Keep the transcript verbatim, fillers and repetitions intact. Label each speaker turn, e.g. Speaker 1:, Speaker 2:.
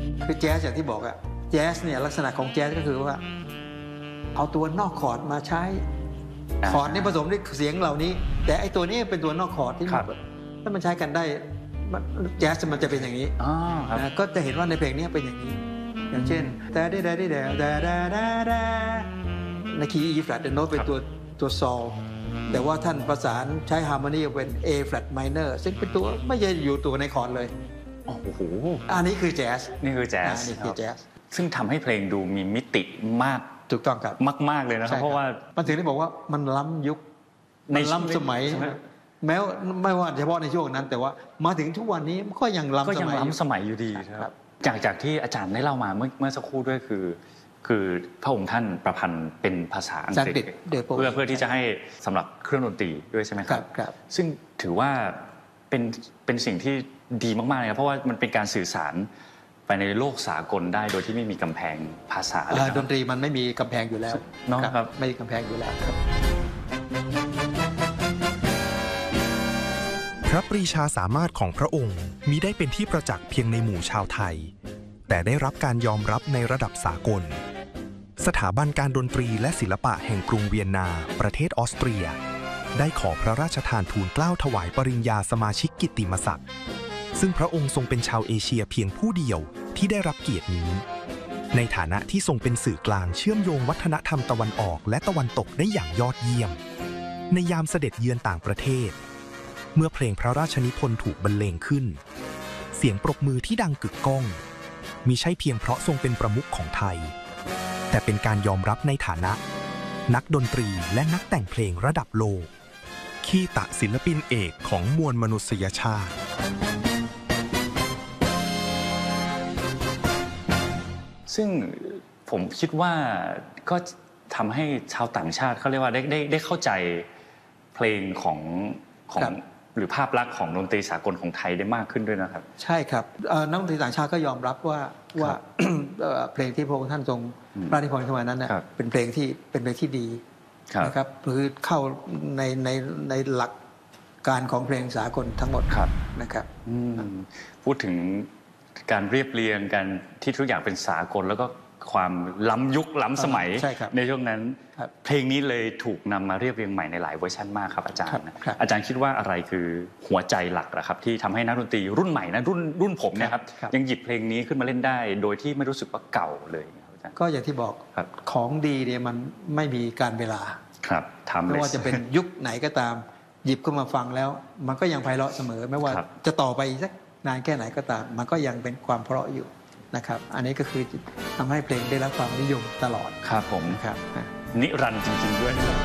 Speaker 1: คือแจ๊สอย่างที่บอกอะแจ๊สเนี่ยลักษณะของแจ๊สก็คือว่าเอาตัวนอกคอร์ดมาใช้คอร์ดนี่ผสมด้วยเสียงเหล่านี้แต่ไอ้ตัวนี้เป็นตัวนอกคอร์ดที่ถ้ามันใช้กันได้แจ๊สมันจะเป็นอย่างนี้นะก็จะเห็นว่าในเพลงนี้เป็นอย่างนี้อย่างเช่นแต่ได้ได้ได้ได้ได้ได้ได้ในคีย์ E flat โน้ตเป็นตัวตัวซอลแต่ว่าท่านประสานใช้ฮาร์โมนีเป็น A flat minor ซึ่งเป็นตัวไม่ใช่อยู่ตัวในคอร์ดเลย
Speaker 2: โอ้โห
Speaker 1: อันนี้คือแจ๊ส
Speaker 2: นี่คือแจ๊ส
Speaker 1: นี่คือแจ๊ส
Speaker 2: ซึ่งทำให้เพลงดูมีมิติมาก
Speaker 1: ถูกต้องครับ
Speaker 2: มากๆเลยนะครับเพราะว่า
Speaker 1: มันถึงได้บอกว่ามันล้ำยุคมันล้ำสมัยแม้ไม่ว่าเฉพาะในช่วงนั้นแต่ว่ามาถึงทุกวันนี้ก็ยังล้ำ
Speaker 2: ก็ยังล้ำสมัยอยู่ดีครับจากจากที่อาจารย์ได้เล่ามาเมื่อเมื่อสักครู่ด้วยคือคือพระองค์ท่านประพันธ์เป็นภาษาอังกฤษเพื่อเพื่อที่จะให้สำหรับเครื่องดนตรีด้วยใช่ไหมครับซึ่งถือว่าเป็นเป็นสิ่งที่ดีมากๆเลยครับเพราะว่ามันเป็นการสื่อสารไปในโลกสากลได้โดยที่ไม่มีกำแพงภาษาเลยครับ
Speaker 1: ดนตรีมันไม่มีกำแพงอยู่แล้ว
Speaker 2: นะครับ
Speaker 1: ไม่มีกำแพงอยู่แล้วครับ
Speaker 3: พระปรีชาสามารถของพระองค์มิได้เป็นที่ประจักษ์เพียงในหมู่ชาวไทยแต่ได้รับการยอมรับในระดับสากลสถาบันการดนตรีและศิลปะแห่งกรุงเวียนนาประเทศออสเตรียได้ขอพระราชทานทูลเกล้าถวายปริญญาสมาชิกกิตติมศักดิ์ซึ่งพระองค์ทรงเป็นชาวเอเชียเพียงผู้เดียวที่ได้รับเกียรตินี้ในฐานะที่ทรงเป็นสื่อกลางเชื่อมโยงวัฒนธรรมตะวันออกและตะวันตกได้อย่างยอดเยี่ยมในยามเสด็จเยือนต่างประเทศเมื่อเพลงพระราชนิพนธ์ถูกบรรเลงขึ้นเสียงปรบมือที่ดังกึกก้องมิใช่เพียงเพราะทรงเป็นประมุขของไทยแต่เป็นการยอมรับในฐานะนักดนตรีและนักแต่งเพลงระดับโลกคีตะศิลปินเอกของมวลมนุษยชาติ
Speaker 2: ซึ่งผมคิดว่าก็ทำให้ชาวต่างชาติเขาเรียกว่าได้ได้ได้เข้าใจเพลงของของหรือภาพลักษณ์ของดนตรีสากลของไทยได้มากขึ้นด้วยนะครับ
Speaker 1: ใช่ครับนักดนตรีต่างชาติก็ยอมรับว่าว่าเพลงที่พระองค์ท่านทรงพระราชนิพนธ์ขึ้นมานั้นเป็นเพลงที่เป็นเพลงที่ดีนะครับคือเข้าในในในหลักการของเพลงสากลทั้งหมดนะครับ
Speaker 2: พูดถึงการเรียบเรียงกันที่ทุกอย่างเป็นสากลแล้วก็ความล้ำยุคล้ำสมัย
Speaker 1: ใ,
Speaker 2: ในช่วงนั้นเพลงนี้เลยถูกนำมาเรียบเรียงใหม่ในหลายเวอร์ชันมากครับอาจารย์อาจารย์คิดว่าอะไรคือหัวใจหลักนะครับที่ทำให้นักดนตรีรุ่นใหม่นะรุ่นรุ่นผมเนี่ยครับยังหยิบเพลงนี้ขึ้นมาเล่นได้โดยที่ไม่รู้สึกว่าเก่าเลย
Speaker 1: ก็อย่างที่บอกของดีเนี่ยมันไม่มีการเวลา
Speaker 2: ครับ
Speaker 1: ไม่ว่าจะเป็นยุคไหนก็ตามหยิบขึ้นมาฟังแล้วมันก็ยังไพเราะเสมอไม่ว่าจะต่อไปสักนานแค่ไหนก็ตามมันก็ยังเป็นความเพราะอยู่นะครับอันนี้ก็คือทำให้เพลงได้รับความนิยมตลอด
Speaker 2: ครับผม
Speaker 1: ครับ
Speaker 2: นิรันดร์จริงๆด้วย